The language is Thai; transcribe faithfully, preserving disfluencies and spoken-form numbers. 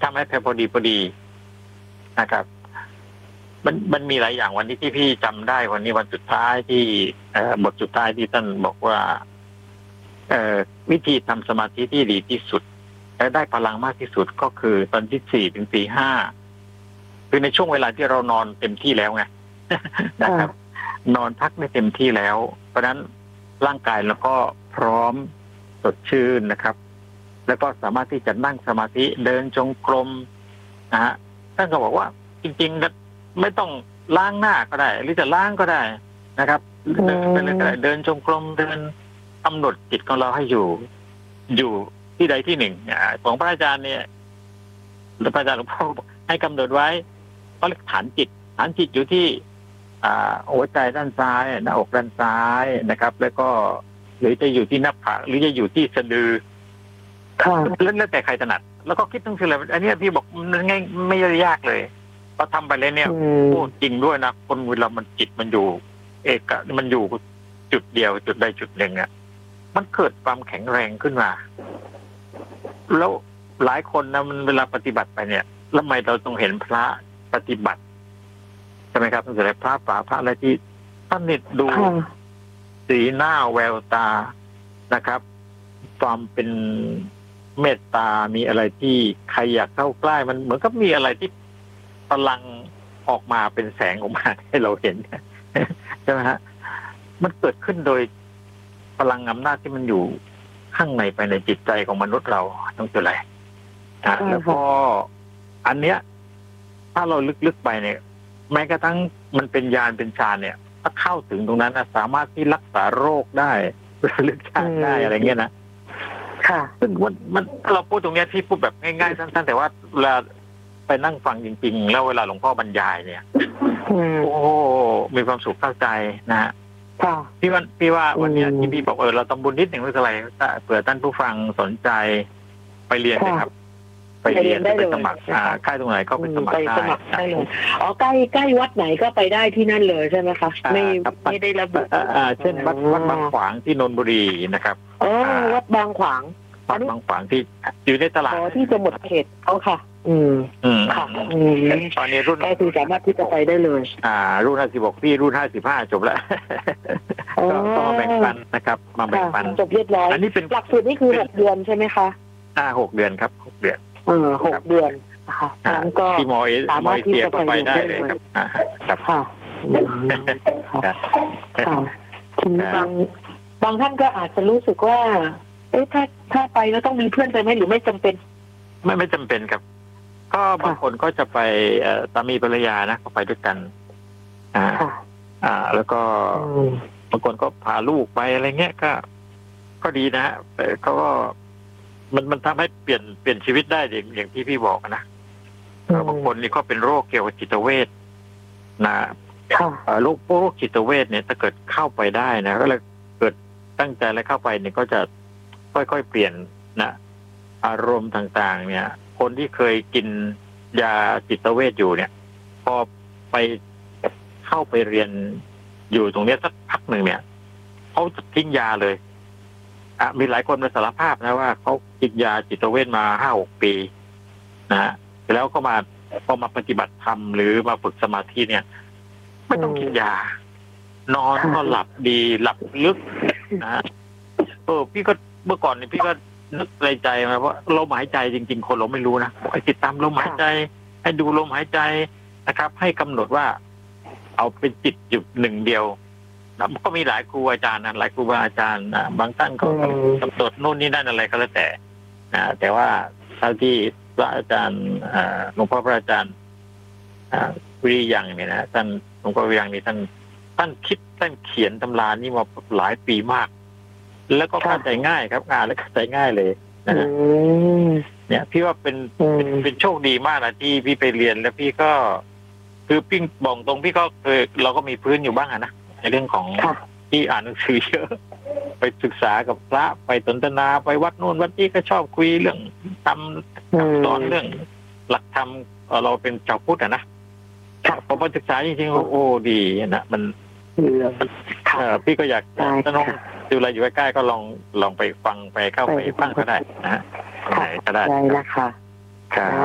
ทำให้พอดีพอดีนะครับมันมันมีหลายอย่างวันนี้ที่พี่จำได้วันนี้วันสุดท้ายที่บทสุดท้ายที่ท่านบอกว่าวิธีทำสมาธิที่ดีที่สุดและได้พลังมากที่สุดก็คือตอนที่สี่ถึงตีห้าคือในช่วงเวลาที่เรานอนเต็มที่แล้วไงนะครับนอนพักได้เต็มที่แล้วเพราะฉะนั้นร่างกายเราก็พร้อมสดชื่นนะครับแล้วก็สามารถที่จะนั่งสมาธิเดินจงกรมนะฮะท่านก็บอกว่าจริงๆไม่ต้องล้างหน้าก็ได้หรือจะล้างก็ได้นะครับเดินไปเลยก็ได้เดินจงกรมเดินกำหนดจิตของเราให้อยู่อยู่ที่ใดที่หนึ่งของพระอาจารย์เนี่ยพระอาจารย์หลวงพ่อให้กำหนดไว้ก็เรียกฐานจิตฐานจิตอยู่ที่หัวใจด้านซ้ายหน้าอกด้านซ้ายนะครับแล้วก็หรือจะอยู่ที่หน้าผากหรือจะอยู่ที่สะดือแล้วแต่ใครถนัดแล้วก็คิดทั้งสิ้นเลยอันนี้พี่บอกมันง่ายไม่ยากเลยพอทำไปเลยเนี่ยพูดจริงด้วยนะคนเวลามันจิตมันอยู่เอกมันอยู่จุดเดียวจุดใดจุดหนึ่งอ่ะมันเกิดความแข็งแรงขึ้นมาแล้วหลายคนนะมันเวลาปฏิบัติไปเนี่ยแล้วทำไมเราต้องเห็นพระปฏิบัติใช่ไหมครับตั้งแต่พระป่าพระอะไรที่ท่านนิดดูสีหน้าแววตานะครับความเป็นเมตตามีอะไรที่ใครอยากเข้าใกล้มันเหมือนกับมีอะไรที่พลังออกมาเป็นแสงออกมาให้เราเห็นใช่ไหมฮะมันเกิดขึ้นโดยพลังอำนาจที่มันอยู่ข้างในไปในจิตใจของมนุษย์เราต้องจุดอะไรอ่าแล้วพออันเนี้ยถ้าเราลึกๆไปเนี่ยแม้กระทั่งมันเป็นญาณเป็นฌานเนี่ยถ้าเข้าถึงตรงนั้นสามารถที่รักษาโรคได้ระลึกชาติได้อะไรเงี้ยนะค่ะซึ่งมันมันเราพูดตรงนี้ที่พูดแบบง่ายๆสั้นๆแต่ว่าเวลาไปนั่งฟังจริงๆแล้วเวลาหลวงพ่อบรรยายเนี่ยโอ้มีความสุขเข้าใจนะฮะพี่ว่าพี่ว่าวันนี้ที่พี่บอกเออเราทำบุญนิดหนึ่งไม่เป็นไรเผื่อท่านผู้ฟังสนใจไปเรียนเลยครับไปเรียนได้เลยค่ายตรงไหนก็ไปสมัครได้เลยอ๋อใกล้ใกล้วัดไหนก็ไปได้ที่นั่นเลยใช่ไหมคะไม่ไม่ได้ระบุเช่นวัดวัดบางขวางที่นนทบุรีนะครับอ๋อวัดบางขวางวัดบางขวางที่อยู่ในตลาดอ๋อที่จะหมดเขตเอาค่ะอืมอืมค่ะอืมตอนนี้รุ่นก็คือสามารถที่จะไปได้เลยอ่ารุ่นห้าสิบหกพี่รุ่นห้าสิบห้าจบแล้วก็มาแบ่งปันนะครับมาแบ่งปันจบเรียบร้อยอันนี้เป็นหลักสูตรนี่คือหกเดือนใช่ไหมคะอ่าหกเดือนครับหกเดือนเออหกเดือนนะคะงั้นก็ที่มอเอสมอเอเชียก็ไปได้เลยครับอ่าครับค่ะบางบางท่านก็อาจจะรู้สึกว่าเอ๊ะถ้าถ้าไปแล้วต้องมีเพื่อนไปไหมหรือไม่จำเป็นไม่ไม่จำเป็นครับก็บางคนก็จะไปสามีภรรยานะก็ไปด้วยกันอ่าอ่าแล้วก็บางคนก็พาลูกไปอะไรเงี้ยก็ก็ดีนะแต่เขาก็มันมันทำให้เปลี่ยนเปลี่ยนชีวิตได้อย่างอย่างที่พี่บอกนะบางคนนี่ก็เป็นโรคเกี่ยวกับจิตเวชนะโรคโรคจิตเวชเนี่ยถ้าเกิดเข้าไปได้นะก็เลยเกิดตั้งใจแล้วเข้าไปเนี่ยก็จะค่อยๆเปลี่ยนนะอารมณ์ต่างๆเนี่ยคนที่เคยกินยาจิตเวชอยู่เนี่ยพอไปเข้าไปเรียนอยู่ตรงนี้สักพักหนึ่งเนี่ยเขาจะทิ้งยาเลยอ่ะมีหลายคนมาสารภาพนะว่าเขากินยาจิตเวชมาห้าหกปีนะฮะแล้วก็มาพอมาปฏิบัติธรรมหรือมาฝึกสมาธิเนี่ยไม่ต้องกินยานอนก็หลับดีหลับลึกนะเออพี่ก็เมื่อก่อนเนี่ยพี่ก็นึกในใจมาว่าลมหายใจจริงๆคนเราไม่รู้นะให้ติดตามลมหายใจให้ดูลมหายใจนะครับให้กำหนดว่าเอาเป็นจิตหยุดหนึ่งเดียวก็มีหลายครูอาจารย์นะหลายครูบาอาจารย์นะบางท่านก็กำหนดโน่นนี่นั่นอะไรก็แล้วแต่นะแต่ว่าเท่าที่พระอาจารย์หลวงพ่อพระอาจารย์วิริยังเนี่ยนะท่านหลวงพ่อวิริยังนี่ท่านท่านคิดท่านเขียนตำรานี่มาหลายปีมากแล้วก็เข้าใจง่ายครับอ่านแล้วเข้าใจง่ายเลยนะเนี่ยพี่ว่าเป็นเป็นเป็นโชคดีมากนะที่พี่ไปเรียนแล้วพี่ก็คือพี่บอกตรงพี่ก็เคยเราก็มีพื้นอยู่บ้างนะในเรื่องของที่อ่านหนังสือเยอะไปศึกษากับพระไปสนทนาไปวัดโน่นวัดนี้ก็ชอบคุยเรื่องทำสอนเรื่องหลักธรรมเราเป็นชาวพุทธอะนะพอมาศึกษาจริงๆโอ้ดีนะมันพี่ก็อยากถ้าน้องดูอะไรอยู่ใกล้ๆก็ลองลองไปฟังไปเข้าไปฟังก็ได้นะฮะไหนก็ได้ได้นะคะ